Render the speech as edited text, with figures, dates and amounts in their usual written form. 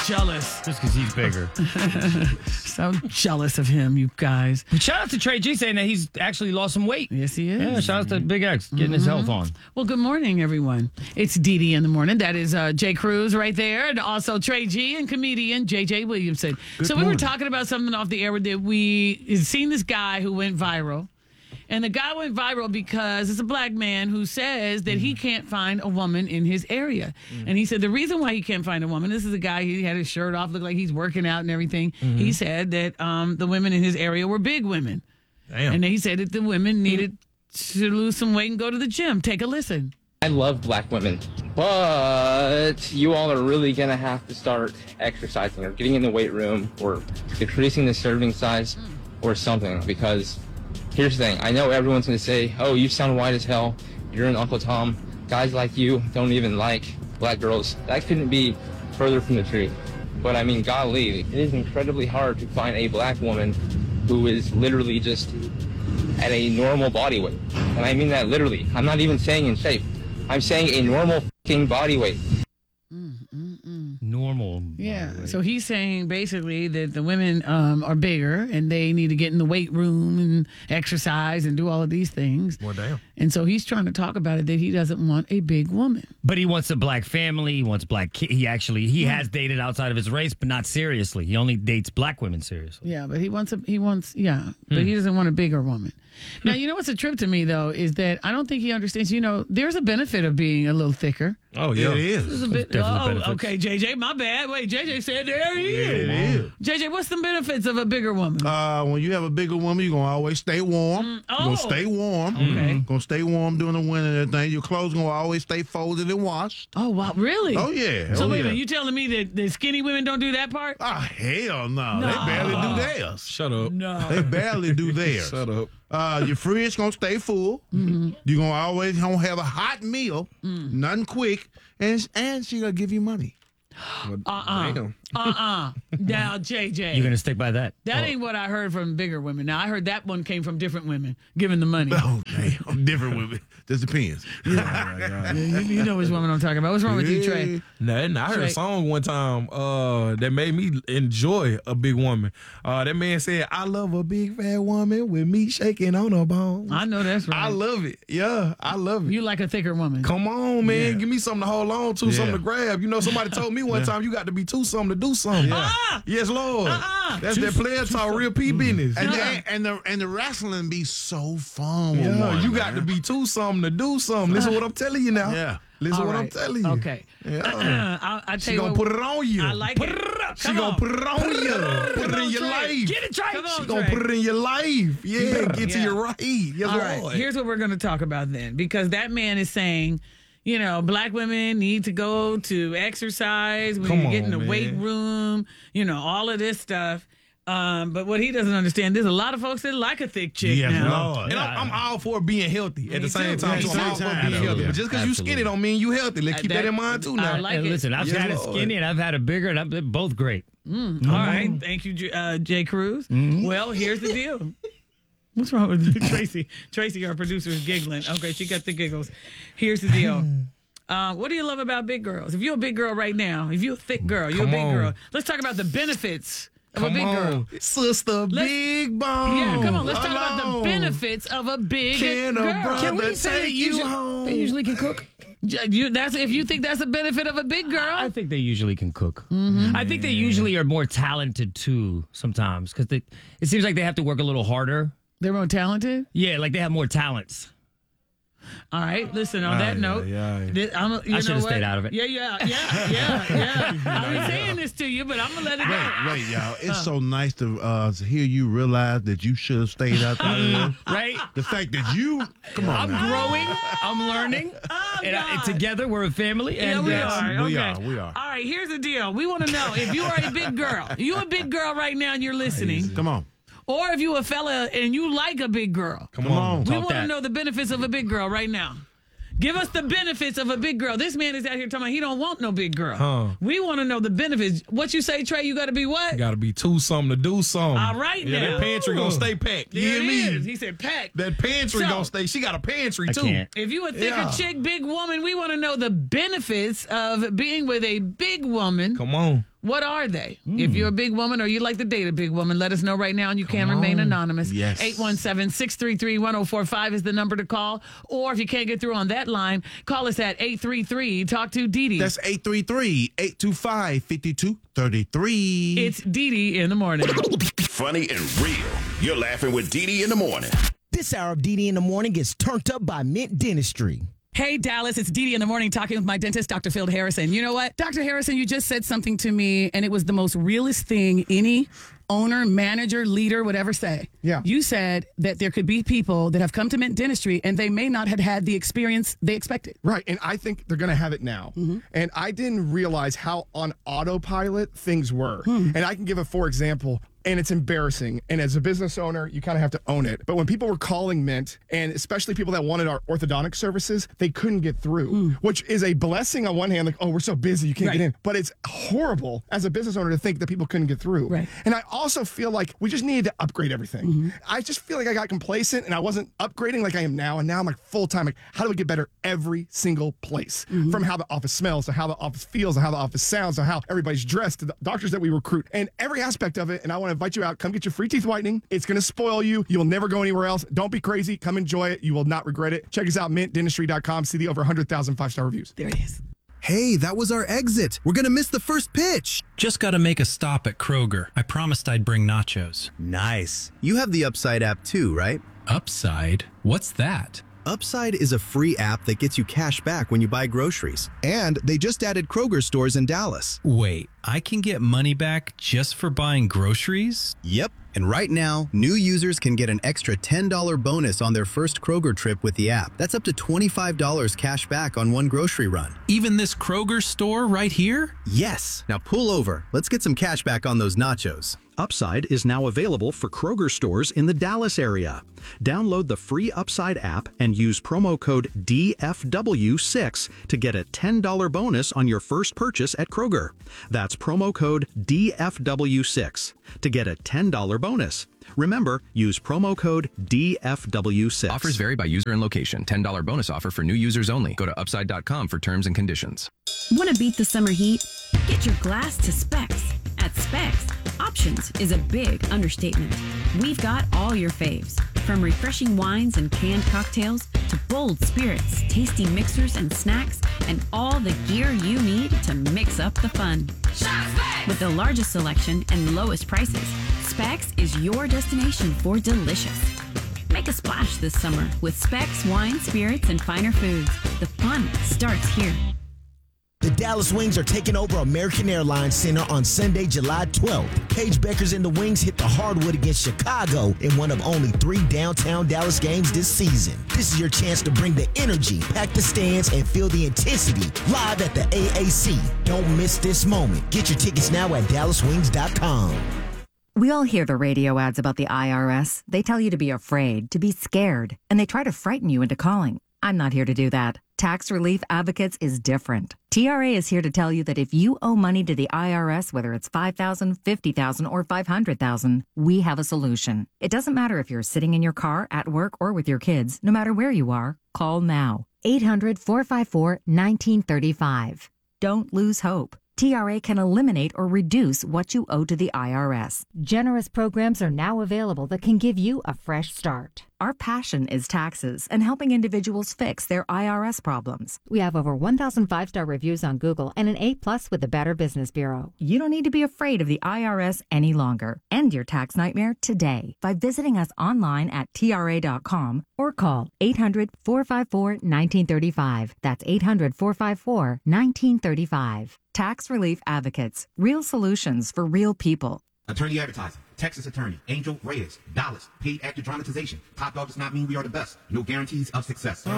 jealous. Just because he's bigger. So jealous of him, you guys. But shout out to Trey G saying that he's actually lost some weight. Yes, he is. Yeah, shout out to Big X getting his health on. Well, good morning, everyone. It's Dee Dee in the morning. That is Jay Cruz right there, and also Trey G and comedian JJ Williamson. So we were talking about something off the air that we seen this guy who went viral. And the guy went viral because it's a black man who says that he can't find a woman in his area. And he said the reason why he can't find a woman, this is a guy, he had his shirt off, looked like he's working out and everything. He said that the women in his area were big women. Damn. And he said that the women needed to lose some weight and go to the gym. Take a listen. I love black women, but you all are really going to have to start exercising or getting in the weight room or decreasing the serving size or something, because here's the thing. I know everyone's going to say, oh, you sound white as hell. You're an Uncle Tom. Guys like you don't even like black girls. That couldn't be further from the truth. But I mean, golly, it is incredibly hard to find a black woman who is literally just at a normal body weight. And I mean that literally. I'm not even saying in shape. I'm saying a normal fucking body weight. Normal. Yeah. So he's saying basically that the women are bigger and they need to get in the weight room and exercise and do all of these things. Well, damn. And so he's trying to talk about it that he doesn't want a big woman. But he wants a black family. He wants black kids. He has dated outside of his race, but not seriously. He only dates black women seriously. Yeah, but he wants, but he doesn't want a bigger woman. Now, you know what's a trip to me, though, is that I don't think he understands, there's a benefit of being a little thicker. Oh, yeah. It is. There's a bit, benefits. okay, JJ, my bad. Wait, JJ said there he is. It is. JJ, what's the benefits of a bigger woman? When you have a bigger woman, you're going to always stay warm. You're going to stay warm. Okay. Going to stay warm during the winter and everything. Your clothes going to always stay folded and washed. Oh, wow, really? Oh, yeah. So oh, wait a yeah. minute, you telling me that the skinny women don't do that part? Oh, hell no. They barely do theirs. Shut up. No. They barely do theirs. Shut up. Your fridge going to stay full. You're going to always gonna have a hot meal, nothing quick, and she going to give you money. Damn. Now, JJ. You're going to stick by that? That ain't what I heard from bigger women. Now, I heard that one came from different women giving the money. Oh, damn. Different women. Just depends. Yeah, you know which woman I'm talking about. What's wrong with you, Trey? Nothing. I heard Trey. a song one time that made me enjoy a big woman. That man said, I love a big fat woman with me shaking on her bones. I know that's right. I love it. Yeah, I love it. You like a thicker woman. Come on, man. Yeah. Give me something to hold on to, Yeah. something to grab. Somebody told me one time you got to be too something to do something. Yes, Lord. That's that player talk, real P business. And the wrestling be so fun. with Yeah, one, you got man. to be too something to do something. Listen what I'm telling you now. Yeah. Listen All what I'm right. telling you. Okay. Yeah. I tell She you gonna what, put it on you. I like Put it. it up. She Come gonna on. put it on you. Put it Come in on, your Trey. life. Get it, Trey. Come on, She gonna Trey. put it in your life. Yeah, get to Yeah. your right. Yes, All Lord. right, here's what we're going to talk about then, because that man is saying, black women need to go to exercise, we Come need to get in on, the weight man. room, all of this stuff. But what he doesn't understand, there's a lot of folks that like a thick chick Yes, now. Lord. And I'm all for being healthy at the same too. time. Me So I'm all too. for being healthy. Absolutely. But just because you skinny Absolutely. don't mean you healthy. Let's keep that in mind too now. I like And it. listen, I've Yes, had a Lord. skinny and I've had a bigger, and they're both great. All right, thank you, Jay Cruz. Well, here's the deal. What's wrong with you, Tracy? Tracy, our producer, is giggling. Okay, she got the giggles. Here's the deal. What do you love about big girls? If you're a big girl right now, if you're a thick girl, you're Come a big on. girl. Let's talk about the benefits of a Come big girl. on, sister, big bone. Yeah, come on. Let's talk about the Alone. benefits of a big Can a girl. brother Can we say take you home? They usually can cook? That's if you think that's a benefit of a big girl. I think they usually can cook. I think they usually are more talented too sometimes because it seems like they have to work a little harder. They're more talented. Yeah, like they have more talents. All right. Listen. On that note, yeah. I should have stayed out of it. Yeah. I've been saying this to you, but I'm gonna let it go. Wait, y'all. It's so nice to hear you realize that you should have stayed out there. Right? The fact that you, come on I'm now. growing. I'm learning. And God. together we're a family. Yeah, And we uh, are. We Okay. are. All right. Here's the deal. We want to know if you are a big girl. You a big girl right now and you're listening, Come on. or if you a fella and you like a big girl. Come on. We Talk want to that. know the benefits of a big girl right now. Give us the benefits of a big girl. This man is out here talking about he don't want no big girl. Huh. We want to know the benefits. What you say, Trey? You got to be what? Got to be too something to do something. All right yeah, now. that pantry gonna stay packed. You There hear it me? is. He said pack. That pantry So- gonna stay. She got a pantry I too. can't. If you a thicker Yeah. chick, big woman, we want to know the benefits of being with a big woman Come on. What are they? If you're a big woman or you like to date a big woman, let us know right now and you can remain anonymous. Yes. 817-633-1045 is the number to call. Or if you can't get through on that line, call us at 833 Talk to Dee Dee. That's 833-825-5233. It's Dee Dee in the morning. Funny and real. You're laughing with Dee Dee in the morning. This hour of Dee Dee in the morning gets turned up by Mint Dentistry. Hey, Dallas, it's Dee Dee in the morning talking with my dentist, Dr. Phil Harrison. You know what? Dr. Harrison, you just said something to me, and it was the most realest thing any owner, manager, leader would ever say. Yeah. You said that there could be people that have come to Mint Dentistry, and they may not have had the experience they expected. Right. And I think they're going to have it now. And I didn't realize how on autopilot things were. And I can give for example, and it's embarrassing. And as a business owner, you kind of have to own it. But when people were calling Mint, and especially people that wanted our orthodontic services, they couldn't get through, which is a blessing on one hand, like, oh, we're so busy, you can't get in. But it's horrible as a business owner to think that people couldn't get through. Right. And I also feel like we just needed to upgrade everything. I just feel like I got complacent and I wasn't upgrading like I am now. And now I'm like full time. Like, how do we get better every single place? From how the office smells to how the office feels to how the office sounds to how everybody's dressed to the doctors that we recruit and every aspect of it. And I want to invite you out. Come get your free teeth whitening. It's going to spoil you. You will never go anywhere else. Don't be crazy. Come enjoy it. You will not regret it. Check us out, mintdentistry.com. See the over 100,000 5-star reviews. There it is. Hey, that was our exit. We're going to miss the first pitch. Just got to make a stop at Kroger. I promised I'd bring nachos. Nice. You have the Upside app too, right? Upside? What's that? Upside is a free app that gets you cash back when you buy groceries. And they just added Kroger stores in Dallas. Wait, I can get money back just for buying groceries? Yep. And right now, new users can get an extra $10 bonus on their first Kroger trip with the app. That's up to $25 cash back on one grocery run. Even this Kroger store right here? Yes. Now pull over. Let's get some cash back on those nachos. Upside is now available for Kroger stores in the Dallas area. Download the free Upside app and use promo code DFW6 to get a $10 bonus on your first purchase at Kroger. That's promo code DFW6 to get a $10 bonus. Remember, use promo code DFW6. Offers vary by user and location. $10 bonus offer for new users only. Go to upside.com for terms and conditions. Want to beat the summer heat? Get your glass to Specs. At Specs, options is a big understatement. We've got all your faves, from refreshing wines and canned cocktails to bold spirits, tasty mixers and snacks, and all the gear you need to mix up the fun. With the largest selection and lowest prices, Specs is your destination for delicious. Make a splash this summer with Specs wine, spirits, and finer foods. The fun starts here. The Dallas Wings are taking over American Airlines Center on Sunday, July 12th. Paige Beckers and the Wings hit the hardwood against Chicago in one of only 3 downtown Dallas games this season. This is your chance to bring the energy, pack the stands, and feel the intensity live at the AAC. Don't miss this moment. Get your tickets now at DallasWings.com. We all hear the radio ads about the IRS. They tell you to be afraid, to be scared, and they try to frighten you into calling. I'm not here to do that. Tax Relief Advocates is different. TRA is here to tell you that if you owe money to the IRS, whether it's $5,000, $50,000, or $500,000, we have a solution. It doesn't matter if you're sitting in your car, at work, or with your kids. No matter where you are, call now. 800-454-1935. Don't lose hope. TRA can eliminate or reduce what you owe to the IRS. Generous programs are now available that can give you a fresh start. Our passion is taxes and helping individuals fix their IRS problems. We have over 1,000 5-star reviews on Google and an A+ with the Better Business Bureau. You don't need to be afraid of the IRS any longer. End your tax nightmare today by visiting us online at TRA.com or call 800-454-1935. That's 800-454-1935. Tax Relief Advocates. Real solutions for real people. Attorney Advertising. Texas Attorney. Angel Reyes. Dallas. Paid actor dramatization. Top dog does not mean we are the best. No guarantees of success.